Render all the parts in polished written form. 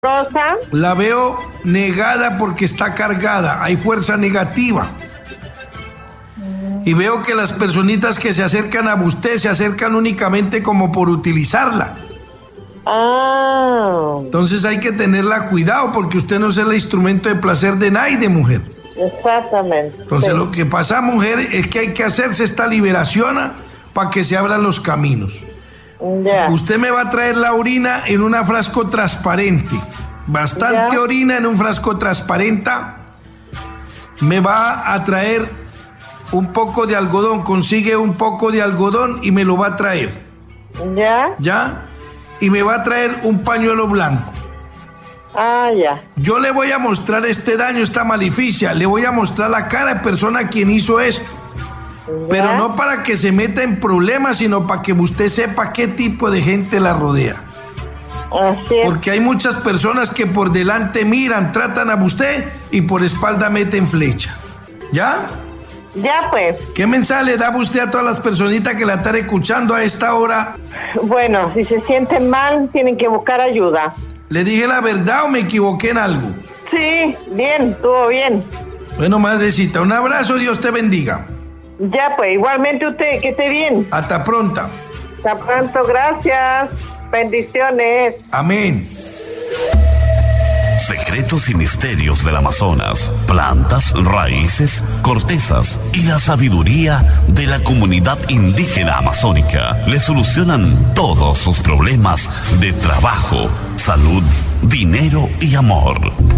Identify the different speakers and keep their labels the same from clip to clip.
Speaker 1: Rosa.
Speaker 2: La veo negada porque está cargada, hay fuerza negativa. Y veo que las personitas que se acercan a usted se acercan únicamente como por utilizarla. Entonces hay que tenerla cuidado porque usted no es el instrumento de placer de nadie, mujer.
Speaker 1: Exactamente.
Speaker 2: Entonces lo que pasa, mujer, es que hay que hacerse esta liberación para que se abran los caminos.
Speaker 1: Ya.
Speaker 2: Usted me va a traer la orina en un frasco transparente. Bastante orina en un frasco transparente. Me va a traer un poco de algodón. Consigue un poco de algodón y me lo va a traer.
Speaker 1: Ya.
Speaker 2: ¿Ya? Y me va a traer un pañuelo blanco.
Speaker 1: Ya.
Speaker 2: Yo le voy a mostrar este daño, esta maleficia. Le voy a mostrar la cara de persona a quien hizo esto. Pero no para que se meta en problemas, sino para que usted sepa qué tipo de gente la rodea.
Speaker 1: Así es.
Speaker 2: Porque hay muchas personas que por delante miran, tratan a usted y por espalda meten flecha. ¿Ya?
Speaker 1: Ya, pues.
Speaker 2: ¿Qué mensaje le da usted a todas las personitas que la están escuchando a esta hora?
Speaker 1: Bueno, si se sienten mal, tienen que buscar ayuda.
Speaker 2: ¿Le dije la verdad o me equivoqué en algo?
Speaker 1: Sí, bien, estuvo bien.
Speaker 2: Bueno, madrecita, un abrazo, Dios te bendiga.
Speaker 1: Ya, pues, igualmente usted, que esté bien.
Speaker 2: Hasta pronto.
Speaker 1: Hasta pronto, gracias. Bendiciones.
Speaker 2: Amén.
Speaker 3: Secretos y misterios del Amazonas, plantas, raíces, cortezas y la sabiduría de la comunidad indígena amazónica le solucionan todos sus problemas de trabajo, salud, dinero y amor.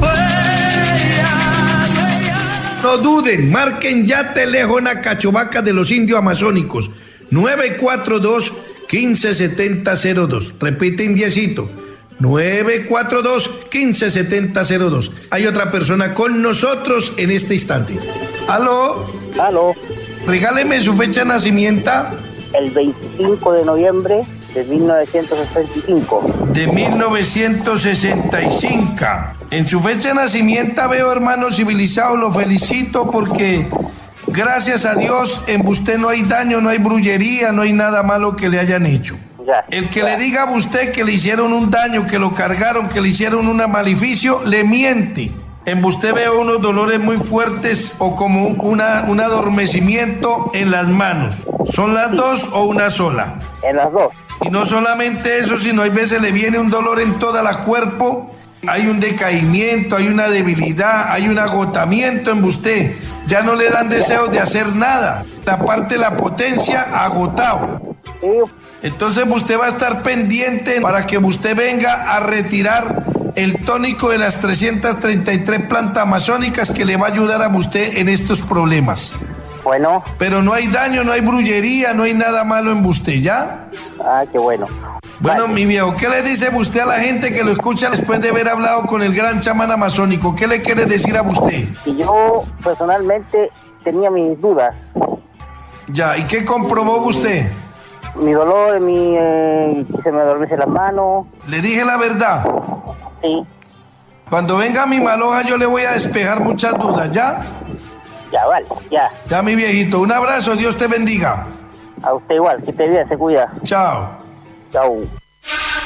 Speaker 2: No duden, marquen ya teléfono Cachovaca de los indios amazónicos 942-157002. Repiten 10. 942-157002. Hay otra persona con nosotros en este instante. ¿Aló?
Speaker 4: Aló.
Speaker 2: Regáleme su fecha de nacimiento.
Speaker 4: El 25 de noviembre de 1965.
Speaker 2: De 1965. En su fecha de nacimiento veo, hermano civilizado, lo felicito porque gracias a Dios en usted no hay daño, no hay brullería, no hay nada malo que le hayan hecho.
Speaker 4: Ya,
Speaker 2: El que le diga a usted que le hicieron un daño, que lo cargaron, que le hicieron un maleficio, le miente. En usted veo unos dolores muy fuertes o como un adormecimiento en las manos. ¿Son las dos o una sola?
Speaker 4: En las dos.
Speaker 2: Y no solamente eso, sino hay veces le viene un dolor en todo el cuerpo. Hay un decaimiento, hay una debilidad, hay un agotamiento en usted. Ya no le dan deseos de hacer nada. Aparte la potencia, agotado.
Speaker 4: Sí.
Speaker 2: Entonces usted va a estar pendiente para que usted venga a retirar el tónico de las 333 plantas amazónicas que le va a ayudar a usted en estos problemas.
Speaker 4: Bueno.
Speaker 2: Pero no hay daño, no hay brullería, no hay nada malo en usted, ¿ya?
Speaker 4: Qué bueno.
Speaker 2: Bueno,
Speaker 4: Vale.
Speaker 2: mi viejo, ¿qué le dice usted a la gente que lo escucha después de haber hablado con el gran chamán amazónico? ¿Qué le quiere decir a usted?
Speaker 4: Y yo personalmente tenía mis dudas.
Speaker 2: Ya, ¿y qué comprobó usted?
Speaker 4: Mi dolor, que se me adormece las manos.
Speaker 2: Le dije la verdad.
Speaker 4: Sí.
Speaker 2: Cuando venga mi maloja yo le voy a despejar muchas dudas, ¿ya?
Speaker 4: Ya, vale, ya.
Speaker 2: Ya, mi viejito, un abrazo, Dios te bendiga.
Speaker 4: A usted igual, que te bien, se cuida.
Speaker 2: Chao.
Speaker 4: Chau.